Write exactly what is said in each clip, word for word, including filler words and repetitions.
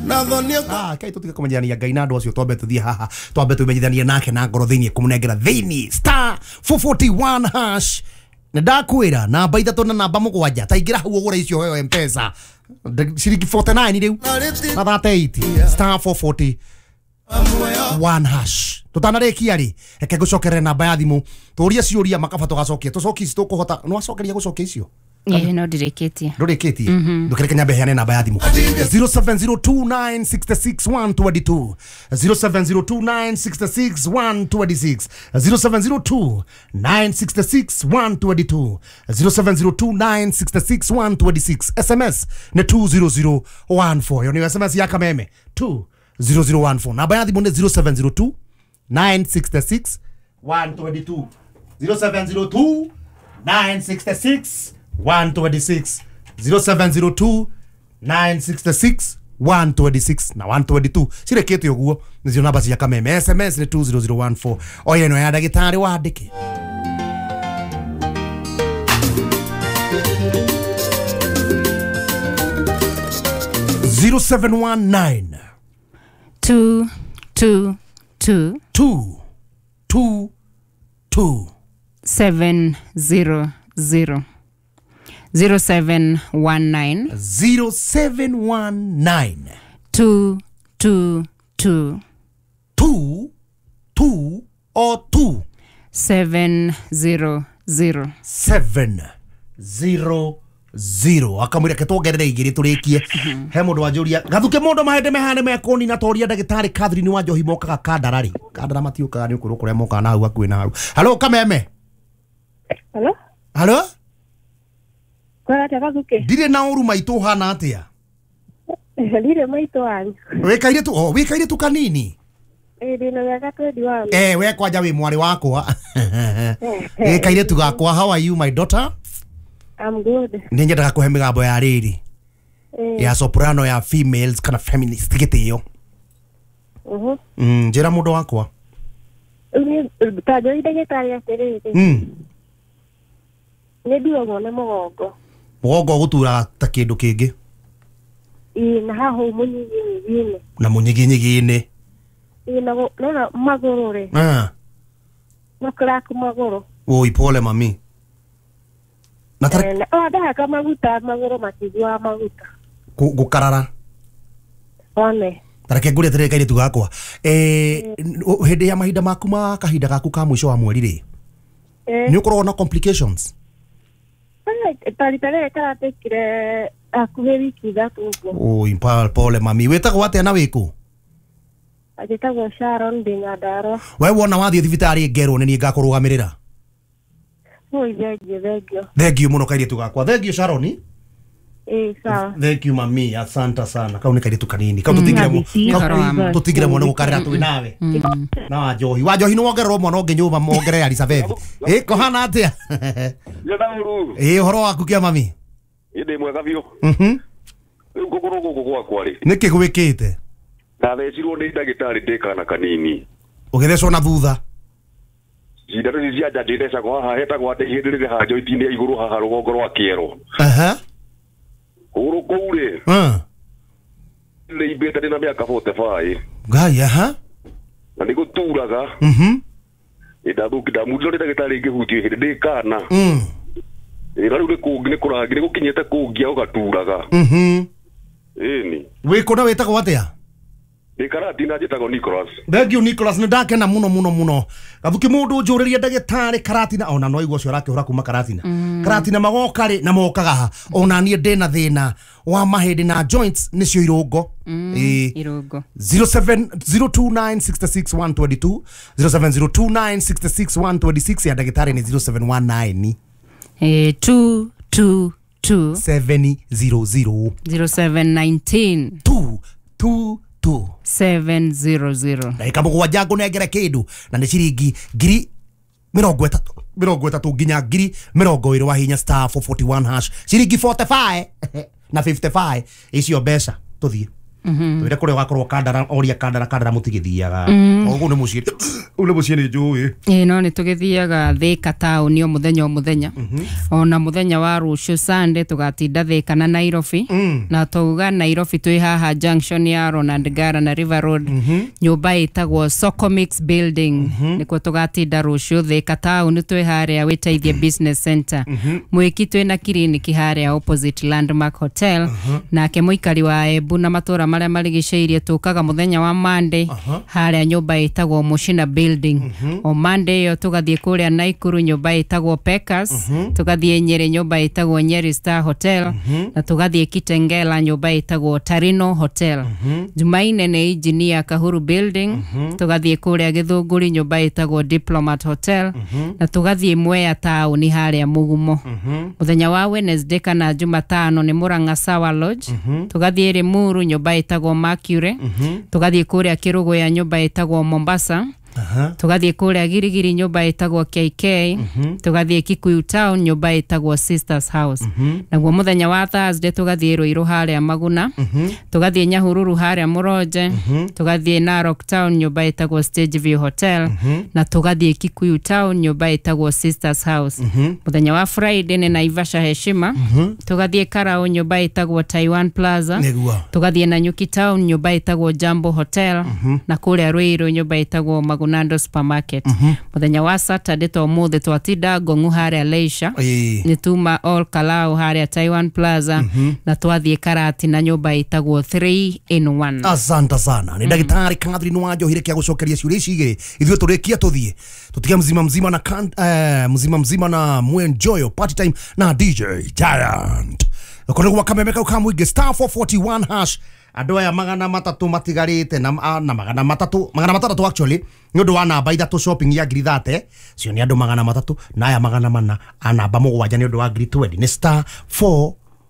Ah, kai tutika kumenyania ngai na andu acio twambe tuthie haha twambe tumenyithanie nake na ngoro thiini kumunengera thiini star four forty-one hash na ndakwira namba ithatu na namba mugwanja taingira hau ugura icio wewe mpesa ciringi forty-nine riu na thirty-eight star four forty-one hash tutanarekia ri reke gucokerera namba ya thimu turia ciuria makaba tugacokia tucoki tukuhota no acokeria gucokia icio Eh, no ndireketie. Ndireketie. Ndukireke nyambe heane namba ya thimu. zero seven zero two nine six six one two two. zero seven zero two nine six six one two six. zero seven zero two nine six six one two two. zero seven zero two nine six six one two six. S M S ne two zero zero one four. Yo ni S M S ya Kameme two zero zero one four. Namba ya thimu ne zero seven zero two nine six six one two two. zero seven zero two nine six six one two six. zero seven zero two nine six six one two six na one two two cireketie uguo nizio namba cia Kameme. S M S ni two zero zero one four. Oye no ya ndagitari wandike zero seven one nine two two two two two two seven zero zero. Zero seven one nine zero seven one nine two two two two two or two seven zero zero seven zero zero. Akamwira ketwogerere igiri turikie he mundu wanjuria gathuke mundu mahende mehane mekoni na toria ndagitari Catherine wa Njohi mokaga kandarari kandara matiukaga ni ukuru kuria moka na hau akui na hau. Hello Kameme. Hello? Hello? Kwa ta gazuke. Dire na uru maitu hana atia. Dire maitu wanyu. Wekaire tu oh wekaire tu kanini. Eh dina ya gatodi wanyu. Eh we kwaja wi mwari wakwa. Eh kaire tu gakwa. How are you my daughter? I'm good. Ninyendaga kuhe migambo ya riri. Eh. Ya soprano ya females kana feminist gitio. Mhm. Mm njira mundu wakwa. Uni tajo idagitari ya tere. Mm. Ne dio ngone mugongo. Mugongo gutura ta kindu kingi. Ina haho munyigi nyingine. Na munyigi nyigine. Ina go na magoro re. Ah. Na crack magoro. Oi pole mami. Na tare Eh, oh da kama maguta magoro matigwa maguta. gukarara. One. Tareke ngure tere kaire tu gakwa. Eh hindi ya mahinda maku ma kahinda gaku ka mwisho wa mweri ri. Eh. Ni ukorwo na complications. Tari tare karate kire akuhe wiki thatu uguo. Oi pole pole mami. Wetagwo atia na wiku? Ajitagwo Sharon Bingadaro. We wona wathie thibitari ngerwo ni ngakurugamirira. Oi thengio thengio. Thengio muno kaire tu gakwa. Thengio Sharon. Eh sawa. Thank you mami, asante sana. Kau ni kaire tu kanini. Kau tutigire mu. Tutigire mu no gukarira tu nawe. Na Njohi. Wa Njohi no wongererwo mwana ungi nyuma mongerere Elizabeth. Eh kohana atia? Ngadamuru. Eh horo waku kia mami. Inde mwega biyo. Mhm. Riu ngukuru guku gwakwa ri. Niki gwikite? Na thecirwo ni ndagitari ndikana kanini. Ugithecwo na thutha. Cindano ici cia njanjo ithecagwo haha hetagwo atĩ ihĩndĩrĩre ha njoiti-inĩ ya igũrũ haha rũgongo rwa kĩero. Aha. Kũgũrũ kũu rĩ. Ah. Nĩ imbĩte ndĩ na mĩaka forty-five. Ngai aha. Na nĩ gũturaga. Mhm. Nĩndathũki ndamundĩrwo nĩ ndagĩtarĩ ngĩhutio hĩndĩ ndĩ kana. Mm. Ĩ na rĩu nĩ kũngi nĩ kũrangi nĩ gũkinyĩte kũngia ũgaturaga. Mhm. Ĩni. Wĩkũ na wĩtagwo atia? Ndĩ Karatina njĩtagwo Nicholas. Thank you Nicholas, nĩ ndakena muno muno muno. Gathuki mundu njũrĩrie ndagĩtarĩ Karatina ona no igwo cio rakĩhũra kuma Karatina. Karatina magoka rĩ na mokaga ha. Ona niĩ ndĩna thĩna wa mahĩndĩ na joints nĩcio irũngo. Eh. Irũngo. zero seven zero two nine six six one two two. zero seven zero two nine six six one two six ya ndagĩtarĩ ni zero seven one nine. Eh two two two seven zero zero. zero seven nineteen two two two seven zero zero. Ndagĩka mũgwanja ngũnengere kĩndũ na nĩ ciringi ngiri mirongo ĩtatũ mirongo ĩtatũ nginya ngiri mirongo ĩrĩ wa hinya star four forty-one hash ciringi forty-five na fifty-five icio mbeca tũthiĩ. twire kure wakorwo kandara oria kandara kandara mutigithiaga oguo ni mucie ule mucie ni njui eh no ni tugithiaga Thika town yo muthenya o muthenya ona muthenya wa rucio Sunday tugatinda Thika na Nairobi na tuga Nairobi twi haha junction ya Ronald Gara na River Road nyumba itagwo Soko Mix Building niko tugatinda rucio Thika town twi haria witeithie business center mwiki twi na clinic haria opposite Landmark Hotel na ke muikari wa Embu na matura maria marigiceirie tukaga muthenya wa Monday haria nyumba itagwo Mushina Building o Monday yo tugathie kuria Naikuru nyumba itagwo Pekas tugathie Nyeri nyumba itagwo Nyeri Star Hotel na tugathie Kitengela nyumba itagwo Tarino Hotel Jumaine ni Engineer Kahuru Building tugathie kuria Githunguri nyumba itagwo Diplomat Hotel na tugathie Mwea town haria Mugumo muthenya wa Wednesday kana Jumatano ni Murang'a Sawa Lodge tugathie Rimuru nyumba itagwo Mercury tugathie kuria Kirugu ya nyumba itagwo Mombasa tugathie kuria Girigiri nyumba itagwo K K tugathie Kikuyu town nyumba itagwo Sisters House naguo muthenya wa Thursday tugathie Ruiru haria Maguna tugathie Nyahururu haria Muroje tugathie Narok town nyumba itagwo Stage View Hotel na tugathie Kikuyu town nyumba itagwo Sisters House muthenya wa Friday ni Naivasha Heshima tugathie Karao nyumba itagwo Taiwan Plaza tugathie Nanyuki town nyumba itagwo Jambo Hotel na kuria Ruiru nyumba itagwo Nando Supermarket muthenya wa Saturday to muthe twatinda Ngong'u haria Leisha ni tuma All Kalau haria Taiwan Plaza na twathie Karati na nyumba itagwo three in one asante sana ni ndagitari Catherine Wanjohire kia gucokeria ciuria cigire ithwe turikia tuthie tutiga mzima mzima na uh, mzima mzima na Mwenjoyo party time na D J Giant ukonego wakamemeka ukamwige star four forty-one hash ando ya magana matatu matigarite na na magana matatu magana matatu actually nyodo wa namba ithatu shopping ya ngiri thirty cio ni ando magana matatu na ya magana mana anamba mugwanja ni ndo wa ngiri twenty ni star four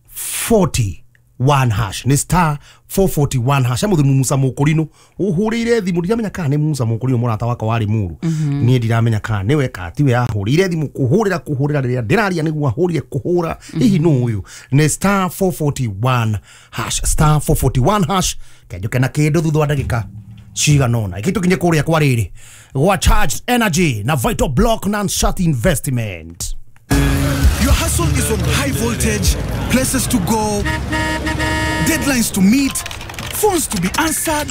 forty-one hash ni star four forty-one hash amuthimu Musa Mukurino uhurire thimu ndiramenya kana ni Musa Mukurino murata wako wari muru ni ndiramenya kana ni we katiwe ahurire thimu kuhurira kuhurira riria ndiraria niguo ahurire kuhura hihi no uyu ni star four forty-one hash star four forty-one hash kejuke na kindu thutha wa ndagika ciganona ikitu kinye kuria kwa riri wa Charged Energy na Vital Block non-shut investment. Your hustle is on high voltage, places to go, deadlines to meet, phones to be answered.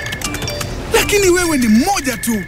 Lakini wewe ni moja tu.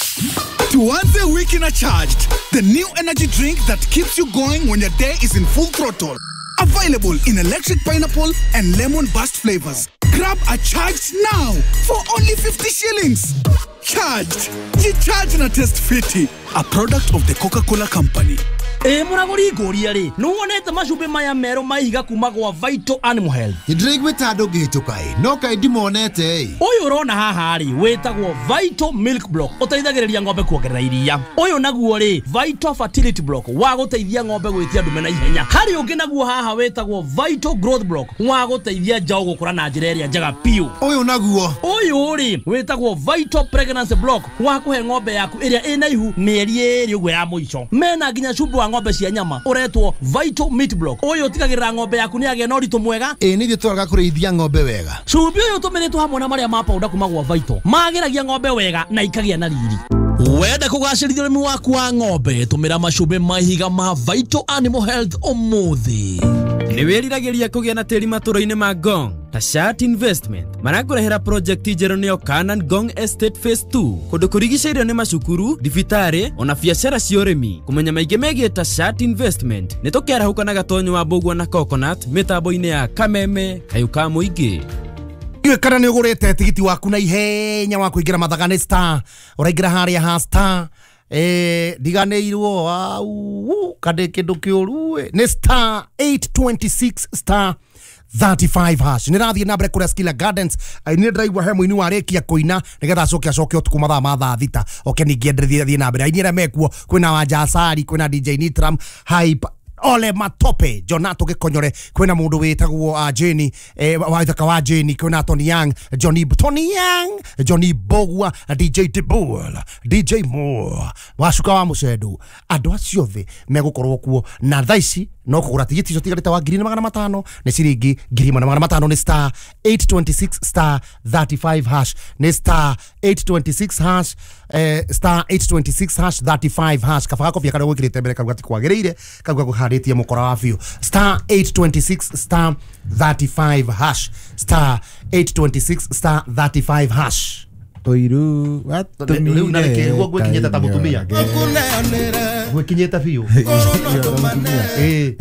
Tuanze wiki na Charged, the new energy drink that keeps you going when your day is in full throttle. Available in electric pineapple and lemon burst flavors. Grab a Charged now for only fifty shillings. Charged. Ye charge na test fifty. A product of the Coca-Cola Company. E muraguri goria ri nuwonete macumbi maya mero maihiga kuma gwa Vital Animal Health Idrigwe tado gitukai no kai dimonete uyu urona haha ri wetagwo Vital Milk Block uteithagiriria ng'ombe kuongerera iria uyu naguo ri Vital Fertility Block wa guteithia ng'ombe gwitia ndume na ihenya hari ungi naguo haha wetagwo Vital Growth Block wa guteithia njao gukura na njira iria njega piu uyu naguo uyu ri wetagwo Vital Pregnancy Block wa kuhe ng'ombe yaku iria ina ihu mieri iri ugwe ya muico mena nginya cubu ng'ombe cia nyama uretwo Vital Meat Block uyu utigagirira ng'ombe yaku ni age na uritu mwega e ni thitwaga kurithia ng'ombe wega cubi uyu tumiritwo hamwe na maria ma powder kuma gwa Vital magiragia ng'ombe wega na ikagia na riri wenda kugacirithia urimi waku wa ng'ombe tumira macumbi mahiga ma Vital Animal Health umuthi ni wiriragiria kugia na tiri maturo-ini ma Ngong ta Shat Investment marakurehera project njeru niyo Kanan Ngong Estate Phase two kundu kurigiceirio ni macukuru thibitari ona biacara cia urimi kumenya maingi megie ta Shat Investment ni tukerahuka na gatonyo wa Mbugua na Coconut mitambo-ini ya Kameme Kayuka muingi iwe kana ni ugurite tigiti waku na ihenya wa kuingira mathagane star uraingira haria ha star eh diganeirwo au kade kindu kiuru ni star eight twenty-six star thirty-five hash ni rathie na mbere kuria Skilla Gardens ni driver he muini warekia kuina nigetha acoke acoke utuku mathaa ma thaa thita oke ningi endereithie thie na mbere ainire mekuo kwina Wanjasari kwina D J Nitram Hype Ole Matope Jonato Gikonyore kwina mundu witagwo uh, Jenny eh, wa ithaka wa Jenny kwina Tony Young Johnny Tony Young Johnny Bogwa D J Tibul D J Moore washuka wa mucedu andu acio the megukorwo kuo na thaici no kugura tigiti icio tigarite wa ngiri na magana matano ni ciringi ngiri na magana matano ni star eight twenty-six star thirty-five hash ni star eight twenty-six hash eh, star eight twenty-six hash thirty-five hash kaba gako bia kana gwikirite mbere karuga ti kwagiriire karuga guharitie mukora wa biu star eight twenty-six star thirty-five hash star eight twenty-six star thirty-five hash Toiru riu na reke guo gwikinyete ta mutumia gwikinyete biu eh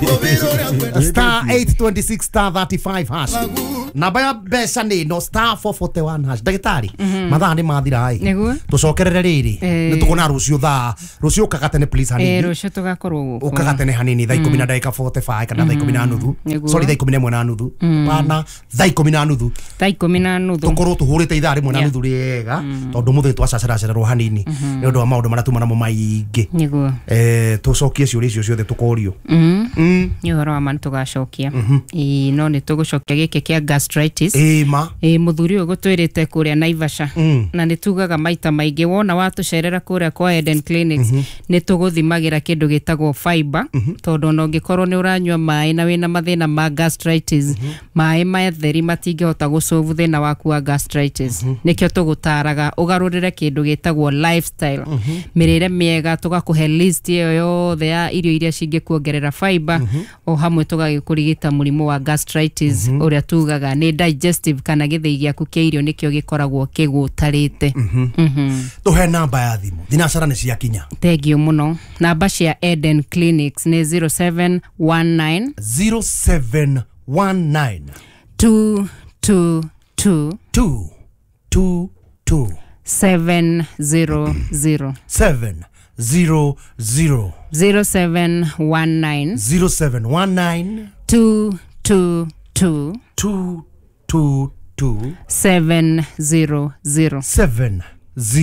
star eight twenty-six star thirty-five hash namba ya mbeca ni no star four forty-one hash ndagitari mathaa ni mathira ai tucokerere riri ni tukona rucio thaa rucio kagatene please hanini eh rucio tugakorwo guku ukagatene hanini thaa ikumi na ndagika forty-five kana thaa ikumi na nuthu sorry thaa ikumi na imwe na nuthu bana thaa ikumi na nuthu thaa ikumi na nuthu tukorwo tuhurite ithaa rimwe na nuthu riega tondu muthe twacaceracera hanini ni undu wa maundu maria tuma namo maingi niguo eh tucokie ciuria icio ciothe tukorio mm ni horo wa man tugacokia i no ni tugucokia giki kia gastritis eh ma eh muthuri uyu gutwirite kuria Naivasha na ni tugaga maita maingi wona watucerera kuria kwa Eden Clinics ni tuguthimagira kindu gitagwo fiber tondu no ngikorwo ni uranyua mai na wina mathina ma gastritis mai matheri matingihota gusolve thina waku wa gastritis nikio tugutaraga ugarurire kindu gitagwo lifestyle mirire miega tugakuhe list iyo yothe ya irio iria cingikuongerera fiber o hamwe tugagikurigita murimu wa gastritis uria tugaga ni digestive kana githii giaku kia irio nikio gikoragwo kigutarite tuhe namba ya thimu thinacara ni cia kinya thengio muno namba cia Eden Clinics ni zero seven one nine zero seven one nine two two two two two two seven zero zero seven zero zero zero seven one nine zero seven one nine two two two two two two seven zero zero seven zero